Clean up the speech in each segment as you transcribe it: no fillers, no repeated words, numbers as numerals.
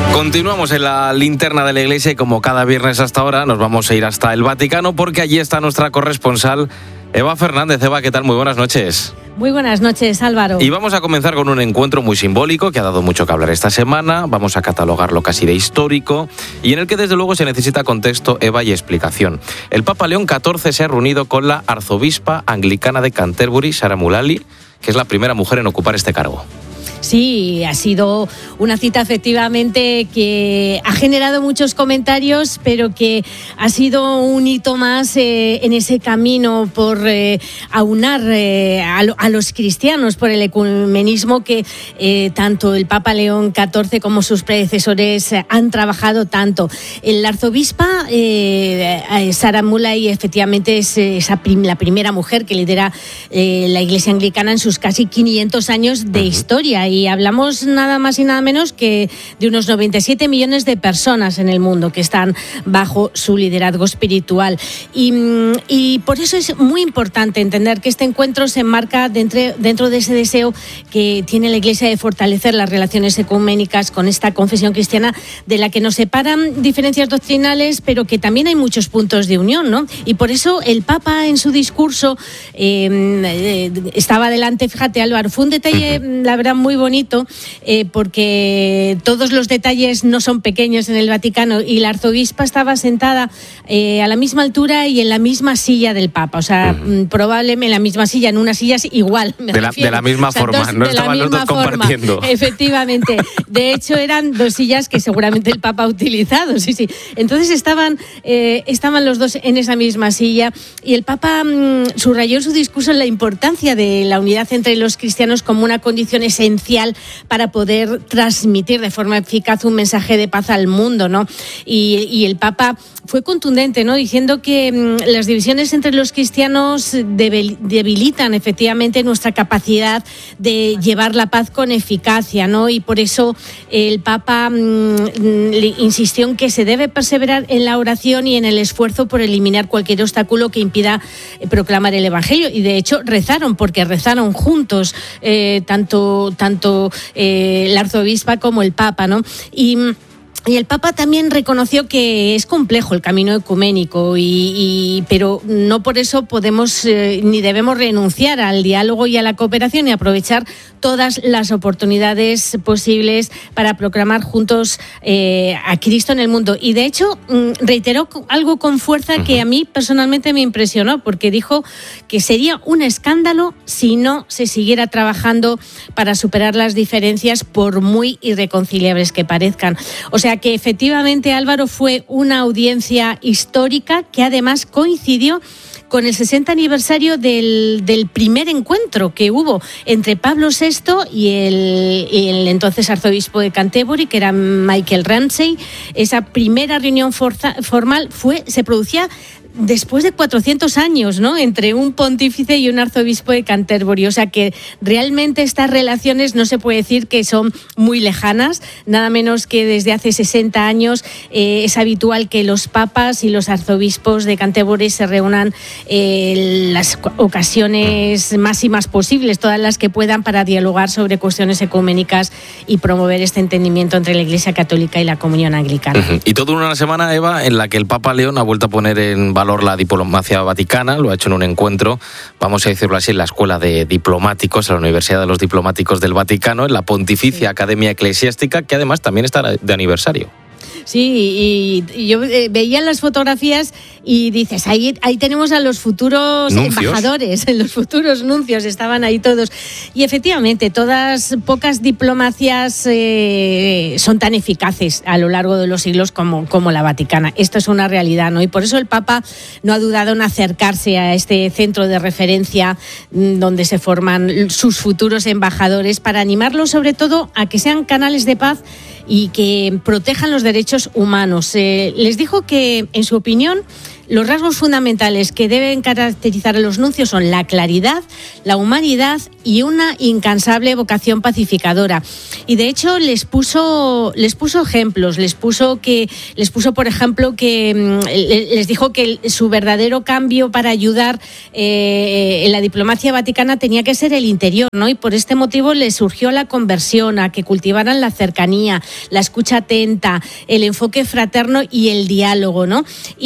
Continuamos en la linterna de la Iglesia y como cada viernes hasta ahora nos vamos a ir hasta el Vaticano porque allí está nuestra corresponsal Eva Fernández. Eva, ¿qué tal? Muy buenas noches. Muy buenas noches, Álvaro. Y vamos a comenzar con un encuentro muy simbólico que ha dado mucho que hablar esta semana. Vamos a catalogarlo casi de histórico y en el que desde luego se necesita contexto, Eva, y explicación. El Papa León XIV se ha reunido con la arzobispa anglicana de Canterbury, Sarah Mullally, que es la primera mujer en ocupar este cargo. Sí, ha sido una cita efectivamente que ha generado muchos comentarios, pero que ha sido un hito más en ese camino por aunar a los cristianos, por el ecumenismo que tanto el Papa León XIV como sus predecesores han trabajado tanto. La arzobispa Sarah Mullally efectivamente es la primera mujer que lidera la Iglesia anglicana en sus casi 500 años de historia. Y hablamos nada más y nada menos que de unos 97 millones de personas en el mundo que están bajo su liderazgo espiritual. Y por eso es muy importante entender que este encuentro se enmarca dentro de ese deseo que tiene la Iglesia de fortalecer las relaciones ecuménicas con esta confesión cristiana de la que nos separan diferencias doctrinales, pero que también hay muchos puntos de unión, ¿no? Y por eso el Papa en su discurso estaba delante, fíjate, Álvaro, fue un detalle, la verdad, muy bonito, porque todos los detalles no son pequeños en el Vaticano, y la arzobispa estaba sentada a la misma altura y en la misma silla del Papa, o sea, probablemente en la misma silla, en unas sillas igual, de la misma forma, no estaban los dos compartiendo. Efectivamente, de hecho eran dos sillas que seguramente el Papa ha utilizado, sí. Entonces estaban los dos en esa misma silla, y el Papa subrayó en su discurso la importancia de la unidad entre los cristianos como una condición esencial para poder transmitir de forma eficaz un mensaje de paz al mundo, ¿no? Y el Papa fue contundente, ¿no? Diciendo que las divisiones entre los cristianos debilitan efectivamente nuestra capacidad de llevar la paz con eficacia, ¿no? Y por eso el Papa le insistió en que se debe perseverar en la oración y en el esfuerzo por eliminar cualquier obstáculo que impida proclamar el Evangelio. Y de hecho rezaron juntos, tanto la arzobispa como el Papa, ¿no? Y el Papa también reconoció que es complejo el camino ecuménico, pero no por eso podemos ni debemos renunciar al diálogo y a la cooperación y aprovechar todas las oportunidades posibles para proclamar juntos a Cristo en el mundo. Y de hecho reiteró algo con fuerza que a mí personalmente me impresionó, porque dijo que sería un escándalo si no se siguiera trabajando para superar las diferencias, por muy irreconciliables que parezcan. O sea que efectivamente, Álvaro, fue una audiencia histórica que además coincidió con el 60 aniversario del primer encuentro que hubo entre Pablo VI y el entonces arzobispo de Canterbury, que era Michael Ramsey. Esa primera reunión formal se producía después de 400 años, ¿no?, entre un pontífice y un arzobispo de Canterbury. O sea que realmente estas relaciones no se puede decir que son muy lejanas, nada menos que desde hace 60 años es habitual que los papas y los arzobispos de Canterbury se reúnan en las ocasiones máximas posibles, todas las que puedan, para dialogar sobre cuestiones ecuménicas y promover este entendimiento entre la Iglesia Católica y la Comunión Anglicana. Y toda una semana, Eva, en la que el Papa León ha vuelto a poner en valor la diplomacia vaticana, lo ha hecho en un encuentro, vamos a decirlo así, en la Escuela de Diplomáticos, en la Universidad de los Diplomáticos del Vaticano, en la Pontificia Academia Eclesiástica, que además también está de aniversario. Sí, y yo veía las fotografías y dices, ahí tenemos a los futuros embajadores, los futuros nuncios, estaban ahí todos. Y efectivamente, pocas diplomacias son tan eficaces a lo largo de los siglos como la vaticana. Esto es una realidad, ¿no? Y por eso el Papa no ha dudado en acercarse a este centro de referencia donde se forman sus futuros embajadores, para animarlos sobre todo a que sean canales de paz y que protejan los derechos humanos. Les dijo que, en su opinión, los rasgos fundamentales que deben caracterizar a los nuncios son la claridad, la humanidad y una incansable vocación pacificadora. Y de hecho les puso ejemplos, les puso por ejemplo que les dijo que su verdadero cambio para ayudar en la diplomacia vaticana tenía que ser el interior, ¿no? Y por este motivo les surgió la conversión, a que cultivaran la cercanía, la escucha atenta, el enfoque fraterno y el diálogo, ¿no?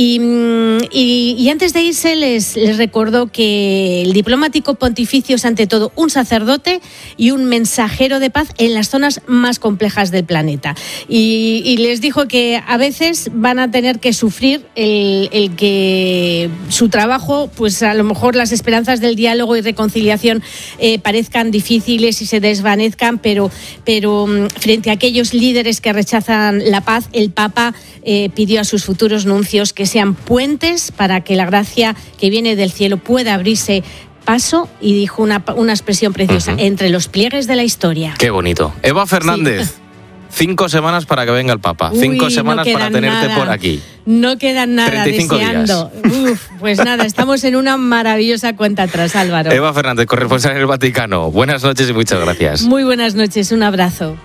Y antes de irse les recordó que el diplomático pontificio es ante todo un sacerdote y un mensajero de paz en las zonas más complejas del planeta. Y les dijo que a veces van a tener que sufrir el que su trabajo, pues a lo mejor las esperanzas del diálogo y reconciliación parezcan difíciles y se desvanezcan, pero frente a aquellos líderes que rechazan la paz, el Papa pidió a sus futuros nuncios que sean puentes para que la gracia que viene del cielo pueda abrirse paso, y dijo una expresión preciosa, entre los pliegues de la historia. Qué bonito. Eva Fernández. Sí. 5 semanas para que venga el Papa. 5 semanas para tenerte por aquí. No quedan nada, 35 deseando. Pues nada, estamos en una maravillosa cuenta atrás, Álvaro. Eva Fernández, corresponsal en el Vaticano. Buenas noches y muchas gracias. Muy buenas noches, un abrazo.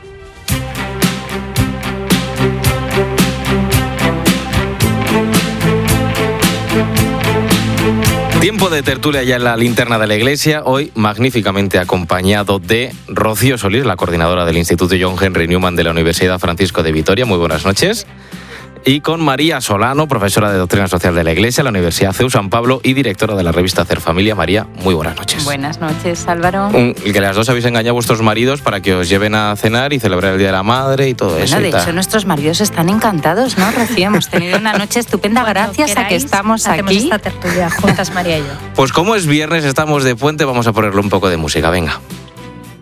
Tiempo de tertulia ya en la linterna de la iglesia, hoy magníficamente acompañado de Rocío Solís, la coordinadora del Instituto John Henry Newman de la Universidad Francisco de Vitoria. Muy buenas noches. Y con María Solano, profesora de Doctrina Social de la Iglesia, la Universidad CEU San Pablo y directora de la revista Hacer Familia. María, muy buenas noches. Buenas noches, Álvaro. Que las dos habéis engañado a vuestros maridos para que os lleven a cenar y celebrar el Día de la Madre y todo eso. Bueno, de hecho, nuestros maridos están encantados, ¿no, Rocío? Hemos tenido una noche estupenda gracias a que estamos hacemos aquí. Esta tertulia juntas, María y yo. Pues como es viernes, estamos de puente, vamos a ponerle un poco de música, venga.